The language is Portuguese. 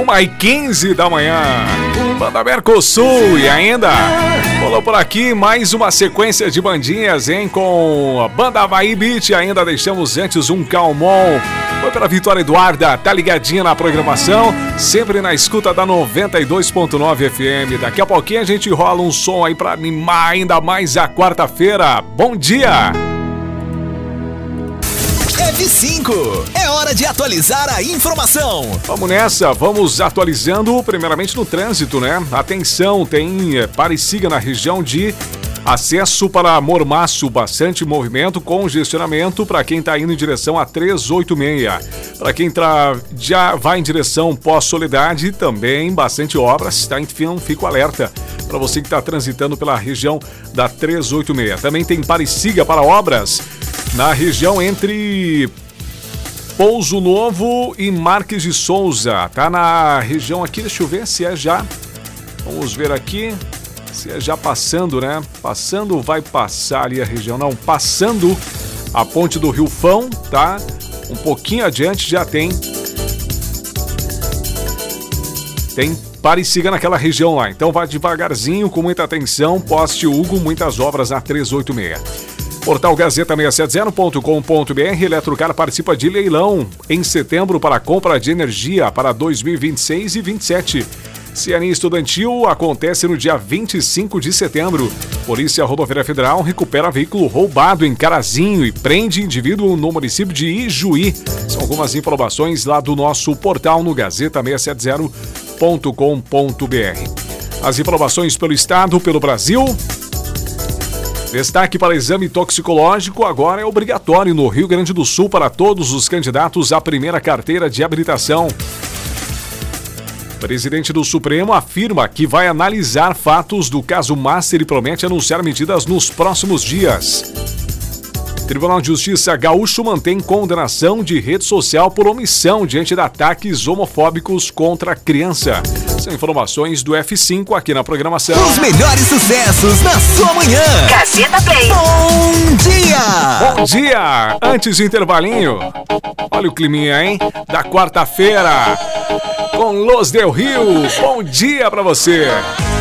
1h15 da manhã. Banda Mercosul e ainda rolou por aqui mais uma sequência de bandinhas, hein? Com a Banda Havaí Beat. Ainda deixamos antes um Calmon. Foi pela Vitória Eduarda, tá ligadinha na programação, sempre na escuta da 92.9 FM. Daqui a pouquinho a gente rola um som aí pra animar ainda mais a quarta-feira. Bom dia! F5, é hora de atualizar a informação. Vamos nessa, vamos atualizando primeiramente no trânsito, né? Atenção, tem pare e siga na região de acesso para Mormaço, bastante movimento, congestionamento para quem está indo em direção a 386. Para quem já vai em direção Pós-Soledade, também bastante obras, tá? Então fica o alerta para você que está transitando pela região da 386. Também tem pare e siga para obras na região entre Pouso Novo e Marques de Souza. Tá na região aqui, deixa eu ver se é já. Vamos ver aqui se é já passando, né? Passando, vai passar ali a região. Não, passando a ponte do Rio Fão, tá? Um pouquinho adiante já tem pare e siga naquela região lá. Então vai devagarzinho, com muita atenção. Poste Hugo, muitas obras na 386. Portal Gazeta670.com.br. Eletrocar participa de leilão em setembro para compra de energia para 2026 e 2027. Cianinha Estudantil acontece no dia 25 de setembro. Polícia Rodoviária Federal recupera veículo roubado em Carazinho e prende indivíduo no município de Ijuí. São algumas informações lá do nosso portal no Gazeta670.com.br. As informações pelo estado, pelo Brasil. Destaque para exame toxicológico agora é obrigatório no Rio Grande do Sul para todos os candidatos à primeira carteira de habilitação. Presidente do Supremo afirma que vai analisar fatos do caso Master e promete anunciar medidas nos próximos dias. Tribunal de Justiça Gaúcho mantém condenação de rede social por omissão diante de ataques homofóbicos contra a criança. São informações do F5 aqui na programação. Os melhores sucessos na sua manhã. Gazeta Play. Bom dia! Bom dia! Antes do intervalinho, olha o climinha, hein? Da quarta-feira, com Los Del Rio. Bom dia pra você!